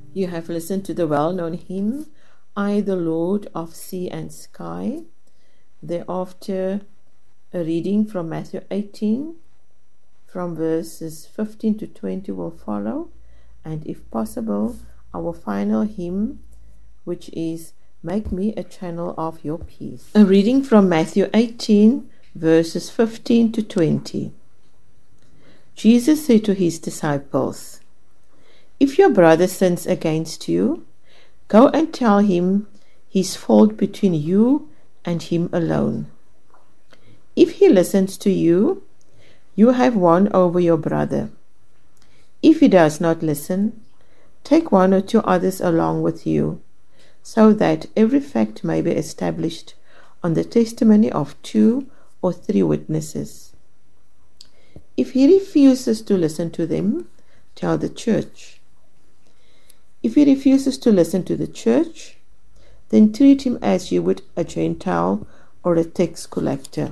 You have listened to the well-known hymn, I, the Lord of Sea and Sky. Thereafter, a reading from Matthew 18, from verses 15 to 20 will follow, and if possible, our final hymn, which is Make Me a Channel of Your Peace. A reading from Matthew 18, verses 15 to 20. Jesus said to his disciples, If your brother sins against you, go and tell him his fault between you and him alone. If he listens to you, you have won over your brother. If he does not listen, take one or two others along with you, so that every fact may be established on the testimony of 2 or 3 witnesses. If he refuses to listen to them, tell the church. If he refuses to listen to the church, then treat him as you would a Gentile or a tax collector.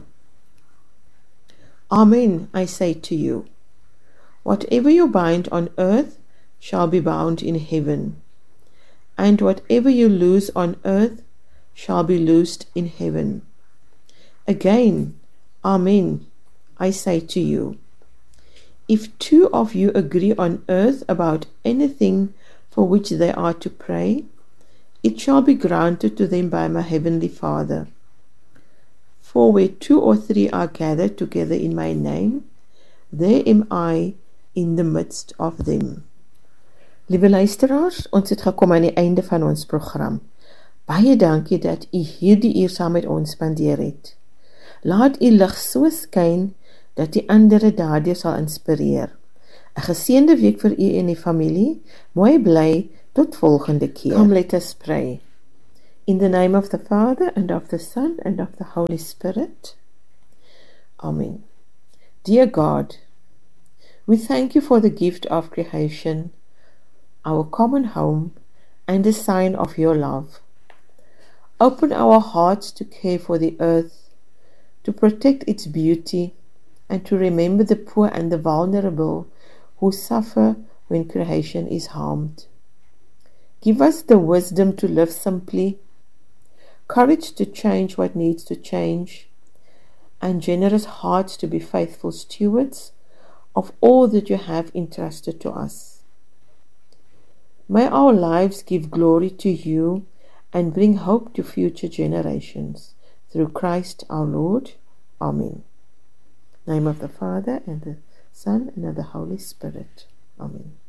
Amen, I say to you, whatever you bind on earth shall be bound in heaven, and whatever you loose on earth shall be loosed in heaven. Again, Amen, I say to you, if 2 of you agree on earth about anything for which they are to pray, it shall be granted to them by my heavenly Father. For where 2 or 3 are gathered together in my name, there am I in the midst of them. Liewe luisteraars, ons het gekom aan die einde van ons program. Baie dankie dat u hierdie uur saam met ons spandeer het. Laat u lig so skyn dat die ander daardeur sal inspireer. 'n Geseënde week vir u en die familie. Mooi bly, tot volgende keer. Come, let us pray. In the name of the Father, and of the Son, and of the Holy Spirit. Amen. Dear God, we thank you for the gift of creation, our common home, and the sign of your love. Open our hearts to care for the earth, to protect its beauty, and to remember the poor and the vulnerable who suffer when creation is harmed. Give us the wisdom to live simply, courage to change what needs to change, and generous hearts to be faithful stewards of all that you have entrusted to us. May our lives give glory to you and bring hope to future generations. Through Christ our Lord. Amen. In the name of the Father, and the Son, and of the Holy Spirit. Amen.